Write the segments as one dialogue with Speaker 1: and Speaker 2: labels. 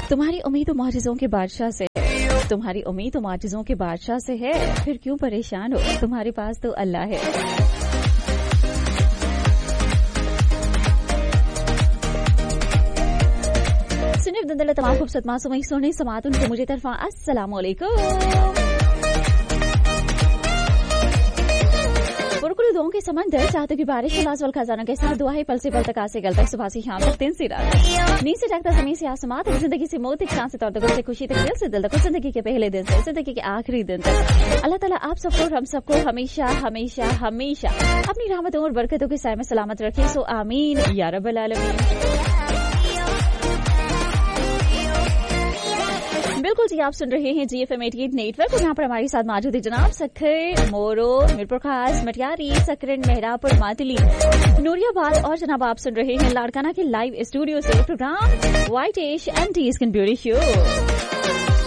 Speaker 1: तुम्हारी उम्मीद मुआजिज़ों के बादशाह से, तुम्हारी उम्मीद मुआजिज़ों के बादशाह से है, फिर क्यों परेशान हो, तुम्हारे पास तो अल्लाह है। सुनिए दंदल तमाम खूबसूरत मासूम सोने समात उनको मुझे तरफा अस्सलाम वालेकुम। पुरकुल दुआओं के समंदर, चाहतों की बारिश, लाजवल खजाना के साथ दुआ है पल से पल तक आसे गल तक, सुबह से शाम तक, दिन से रात, नींद से जागता जमीन से आसमां तक, जिंदगी से मौत तक, शान से तौर तक, से खुशी तक, दिल से दिल तक, जिंदगी के पहले दिन से जिंदगी के आखिरी दिन तक। अल्लाह ताला आप सबको और हम सबको हमेशा हमेशा हमेशा अपनी रहमतों और बरकतों के साए में सलामत रखे। सो आमीन या रब्बल आलमीन। बिल्कुल जी, आप सुन रहे हैं GFM 88 नेटवर्क और यहाँ पर हमारे साथ मौजूद है जनाब सखर, मोरो, मीरपुर खास, मटियारी, सकरन, मेहरापुर, मातली, नूरियाबाद और जनाब आप सुन रहे हैं लाड़काना के लाइव स्टूडियो से programme white ash and D skin beauty show,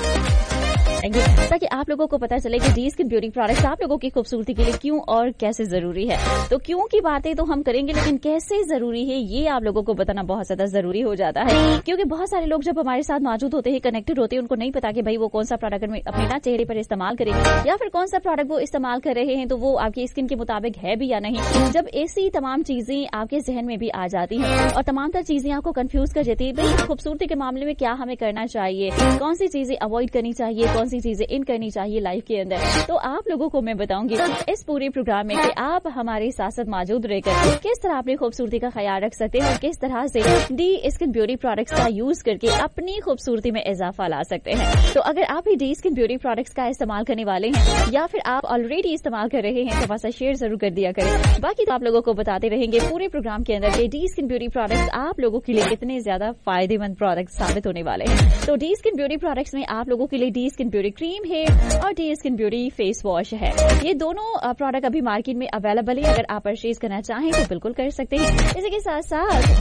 Speaker 1: ताकि आप लोगों को पता चले कि डी स्किन ब्यूटी प्रोडक्ट्स आप लोगों की खूबसूरती के लिए क्यों और कैसे जरूरी है। तो क्यों की बातें तो हम करेंगे, लेकिन कैसे जरूरी है ये आप लोगों को बताना बहुत ज्यादा जरूरी हो जाता है, क्योंकि बहुत सारे लोग जब हमारे साथ मौजूद होते हैं, कनेक्टेड होते हैं, उनको नहीं पता कि भाई वो कौन सा प्रोडक्ट अपने ना चेहरे पर इस्तेमाल करें या फिर कौन सा प्रोडक्ट वो इस्तेमाल कर रहे हैं तो वो आपकी स्किन के मुताबिक है भी या नहीं। जब ऐसी तमाम चीजें आपके जहन में भी आ जाती हैं और तमाम तर चीजें आपको कंफ्यूज कर देती है, भाई खूबसूरती के मामले में क्या हमें करना चाहिए, कौन सी चीजें अवॉइड करनी चाहिए, कौन सी चीजें इन करनी चाहिए लाइफ के अंदर, तो आप लोगों को मैं बताऊंगी इस पूरे प्रोग्राम में कि आप हमारे साथ साथ मौजूद रहकर किस तरह अपनी खूबसूरती का ख्याल रख सकते हैं और किस तरह से डी स्किन ब्यूटी प्रोडक्ट्स का यूज करके अपनी खूबसूरती में इजाफा ला सकते हैं। तो अगर आप भी डी स्किन ब्यूटी प्रोडक्ट्स का इस्तेमाल करने वाले हैं या फिर आप ऑलरेडी इस्तेमाल कर रहे हैं तो बस शेयर जरूर कर दिया करें। बाकी तो आप लोगों को बताते रहेंगे पूरे प्रोग्राम के अंदर कि डी स्किन ब्यूटी प्रोडक्ट्स आप लोगों के लिए कितने ज्यादा फायदेमंद प्रोडक्ट साबित होने वाले हैं। तो डी स्किन ब्यूटी प्रोडक्ट्स में आप लोगों के लिए डी स्किन ब्यूटी क्रीम है और D skin beauty face wash है। ये दोनों प्रोडक्ट अभी मार्केट में अवेलेबल है, अगर आप परचेज करना चाहें तो बिल्कुल कर सकते हैं। इसी के साथ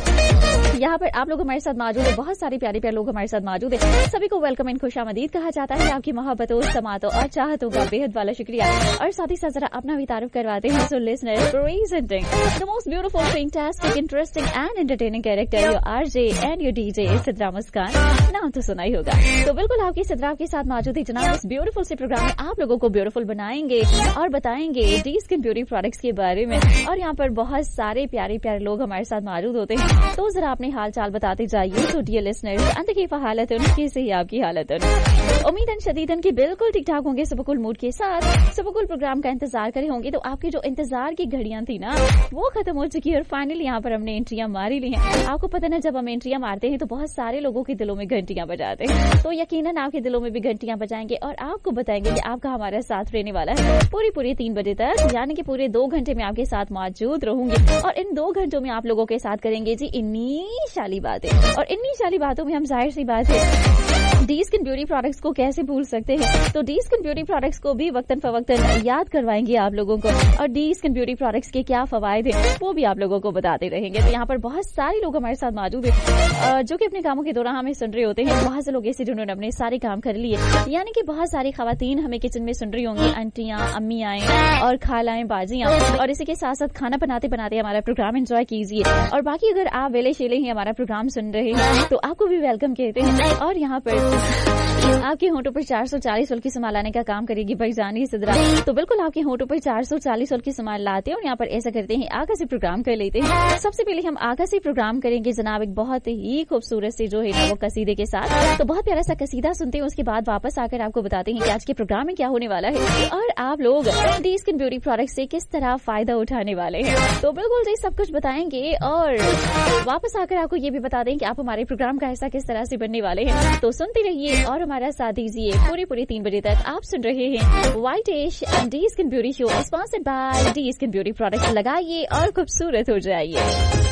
Speaker 1: साथ यहाँ पर आप लोग हमारे साथ मौजूद है, बहुत सारे प्यारे प्यारे लोग हमारे साथ मौजूद है, सभी को वेलकम एंड खुशामदीद कहा जाता है। आपकी मोहब्बतों, समातों और चाहतों का बेहद वाला शुक्रिया और साथ ही साथ जरा अपना भी तारुफ करवाते हैं। So listeners, presenting the most beautiful, fantastic, interesting and entertaining character, your RJ and your DJ Sidra मुस्कान। नाम तो सुना ही होगा, तो बिल्कुल आपकी सिद्रा के साथ मौजूद है जनाब। इस ब्यूटीफुल से प्रोग्राम में आप लोगों को ब्यूटीफुल बनाएंगे और बताएंगे डी स्किन ब्यूटी प्रोडक्ट्स के बारे में। और यहाँ पर बहुत सारे प्यारे प्यारे लोग हमारे साथ मौजूद होते हैं, तो जरा अपने हाल चाल बताते जाइए। तो डियर लिसनर्स, अंत की हालत कैसे ही आपकी हालत उम्मीदन शदीदन की बिल्कुल ठीक ठाक होंगे, सबकुल मूड के साथ सबकुल प्रोग्राम का इंतजार करे होंगे। तो आपकी जो इंतजार की घड़ियां थी ना वो खत्म हो चुकी है और फाइनली यहाँ पर हमने एंट्रियां मारी ली हैं। आपको पता ना, जब हम एंट्रियां मारते हैं तो बहुत सारे लोगों के दिलों में घंटियां बजाते हैं, तो यकीनन आपके दिलों में भी घंटियां बजाएंगे और आपको बताएंगे कि आपका हमारा साथ रहने वाला है पूरी 3 बजे तक, यानी कि पूरे 2 घंटे में आपके साथ मौजूद रहूंगी। और इन 2 घंटों में आप लोगों के साथ करेंगे जी इन्नी शाली बातें, और इन्नी शाली बातों में हम जाहिर सी बात है डी स्किन ब्यूटी प्रोडक्ट्स को कैसे भूल सकते हैं। तो डी स्किन ब्यूटी प्रोडक्ट्स को भी वक्तन फवक्तन याद करवाएंगे आप लोगों को, और डी स्किन ब्यूटी प्रोडक्ट्स के क्या फवायद हैं वो भी आप लोगों को बताते रहेंगे। तो यहाँ पर बहुत सारे लोग हमारे साथ मौजूद हैं जो कि अपने कामों के दौरान हमें सुन रहे होते हैं। बहुत से लोग ऐसे जिन्होंने अपने सारे काम कर लिए, यानी कि बहुत सारी खवातीन हमें किचन में सुन रही होंगी, आंटियां, अम्मियां और खालाएं, बाजियां, और इसी के साथ साथ खाना बनाते बनाते हमारा प्रोग्राम एंजॉय कीजिए। और बाकी अगर आप वेले शेले ही हमारा प्रोग्राम सुन रहे हैं तो आपको भी वेलकम कहते हैं। और यहाँ पर आपके होंठों पर 440 वाल की समाल लाने का काम करेगी भाई जानी सिद्रा। तो बिल्कुल आपके होंठों पर 440 वाल की समाल लाते हैं और यहाँ पर ऐसा करते हैं, आगा से प्रोग्राम कर लेते हैं। सबसे पहले हम आगा से प्रोग्राम करेंगे जनाब एक बहुत ही खूबसूरत से जो है ना वो कसीदे के साथ। तो बहुत प्यारा सा कसीदा सुनते हैं, उसके बाद वापस आकर आपको बताते हैं कि आज के प्रोग्राम में क्या होने वाला है और आप लोग डी स्किन ब्यूटी प्रोडक्ट से किस तरह फायदा उठाने वाले हैं। तो बिल्कुल जी सब कुछ बताएंगे और वापस आकर आपको ये भी बता दें कि आप हमारे प्रोग्राम का हिस्सा किस तरह से बनने वाले हैं। तो सुनते रहिए और हमारा साथ दीजिए पूरी 3 बजे तक। आप सुन रहे हैं white ash and D skin beauty show, sponsored by D skin beauty product. लगाइए और खूबसूरत हो जाइए।